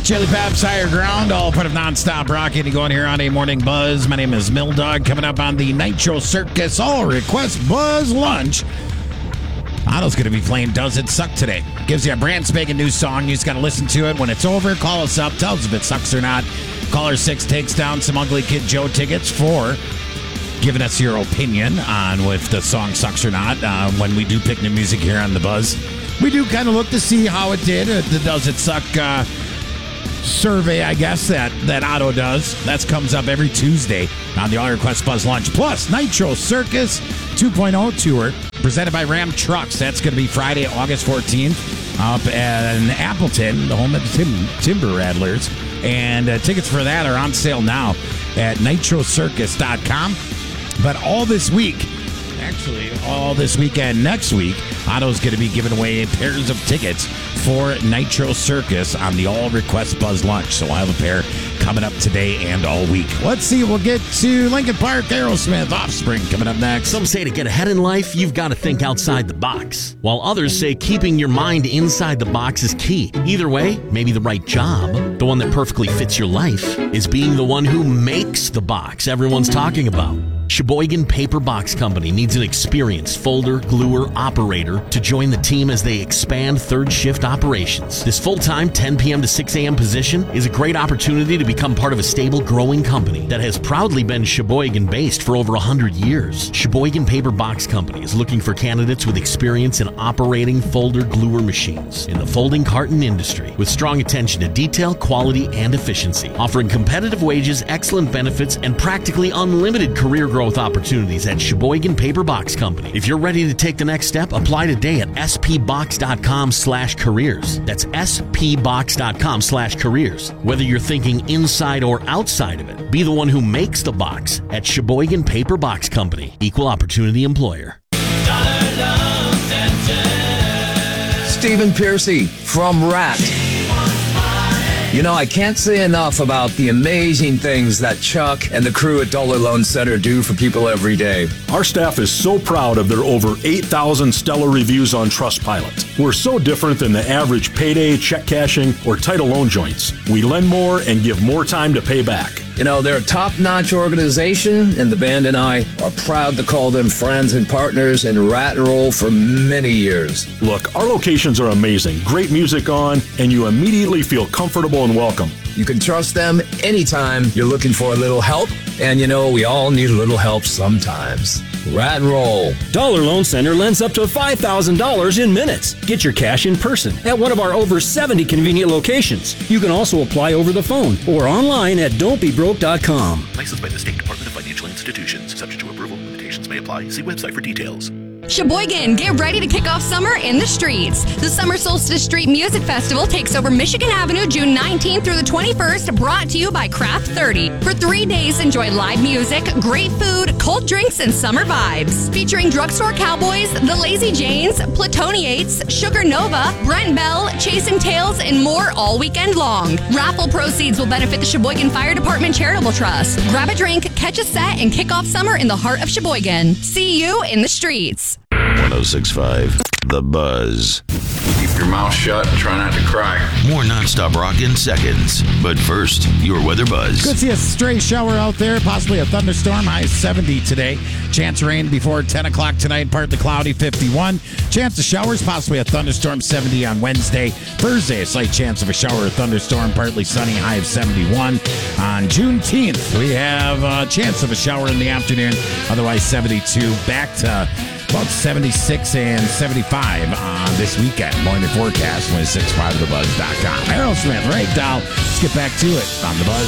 Chili Peps, Higher Ground, all part of Nonstop Rock. And you going here on a Morning Buzz. My name is Mildog. Coming up on the Nitro Circus All Request Buzz Lunch. Otto's going to be playing Does It Suck today. Gives you a brand spanking new song. You just got to listen to it. When it's over, call us up. Tell us if it sucks or not. Caller 6 takes down some Ugly Kid Joe tickets for giving us your opinion on if the song sucks or not. When we do pick new music here on The Buzz, we do kind of look to see how it did. The Does It Suck survey, I guess, that Otto does. That comes up every Tuesday on the All Request Buzz Lunch. Plus, Nitro Circus 2.0 Tour presented by Ram Trucks. That's going to be Friday, August 14th up in Appleton, the home of the Timber Rattlers. And tickets for that are on sale now at nitrocircus.com. But all this week, actually all this weekend, next week, Otto's going to be giving away pairs of tickets for Nitro Circus on the All Request Buzz Lunch. So I'll have a pair coming up today and all week. Let's see, we'll get to Linkin Park, Aerosmith, Offspring coming up next. Some say to get ahead in life, you've got to think outside the box, while others say keeping your mind inside the box is key. Either way, maybe the right job, the one that perfectly fits your life, is being the one who makes the box everyone's talking about. Sheboygan Paper Box Company needs an experienced folder, gluer, operator to join the team as they expand third shift operations. This full-time 10 p.m. to 6 a.m. position is a great opportunity to become part of a stable, growing company that has proudly been Sheboygan-based for over 100 years. Sheboygan Paper Box Company is looking for candidates with experience in operating folder gluer machines in the folding carton industry, with strong attention to detail, quality, and efficiency, offering competitive wages, excellent benefits, and practically unlimited career growth opportunities at Sheboygan Paper Box Company. If you're ready to take the next step, apply today at spbox.com/careers. That's spbox.com/careers. Whether you're thinking inside or outside of it, be the one who makes the box at Sheboygan Paper Box Company. Equal opportunity employer. Stephen Piercy from Rat. You know, I can't say enough about the amazing things that Chuck and the crew at Dollar Loan Center do for people every day. Our staff is so proud of their over 8,000 stellar reviews on Trustpilot. We're so different than the average payday, check cashing, or title loan joints. We lend more and give more time to pay back. You know, they're a top-notch organization, and the band and I are proud to call them friends and partners in Rat and Roll for many years. Look, our locations are amazing. Great music on, and you immediately feel comfortable and welcome. You can trust them anytime you're looking for a little help, and you know, we all need a little help sometimes. Rat and Roll. Dollar Loan Center lends up to $5,000 in minutes. Get your cash in person at one of our over 70 convenient locations. You can also apply over the phone or online at don'tbebroke.com. Licensed by the State Department of Financial Institutions. Subject to approval. Limitations may apply. See website for details. Sheboygan, get ready to kick off summer in the streets. The Summer Solstice Street Music Festival takes over Michigan Avenue June 19th through the 21st, brought to you by Craft 30. For 3 days, enjoy live music, great food, cold drinks, and summer vibes. Featuring Drugstore Cowboys, The Lazy Janes, Platoniates, Sugar Nova, Brent Bell, Chasing Tails, and more all weekend long. Raffle proceeds will benefit the Sheboygan Fire Department Charitable Trust. Grab a drink, catch a set, and kick off summer in the heart of Sheboygan. See you in the streets. 106.5 The Buzz. Keep your mouth shut and try not to cry. More nonstop rock in seconds. But first, your weather buzz. Could see a stray shower out there, possibly a thunderstorm. High 70 today. Chance of rain before 10 o'clock tonight, partly cloudy, 51. Chance of showers, possibly a thunderstorm, 70 on Wednesday. Thursday, a slight chance of a shower or thunderstorm, partly sunny, high of 71. On Juneteenth, we have a chance of a shower in the afternoon, otherwise 72. Back to about 76 and 75 on this weekend. Morning forecast, 106.5thebuzz.com. Aerosmith, right, Doll? Let's get back to it on The Buzz.